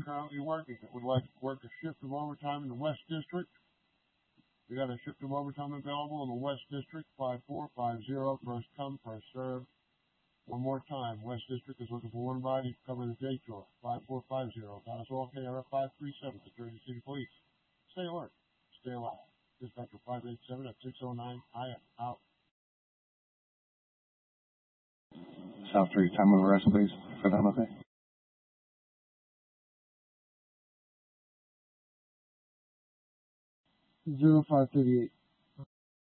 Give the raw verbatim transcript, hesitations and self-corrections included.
currently working that would like to work a shift of overtime in the West District, we got a shift of overtime available in the West District, five four five zero, first come, first served. One more time, West District is looking for one body to cover the day tour, five four five zero, Dinosaur K R F five three seven to Jersey City Police. Stay alert, stay alive. Dispatcher five eight seven at six oh nine, I am out. South three, time of arrest, please, for that, okay? zero five thirty-eight.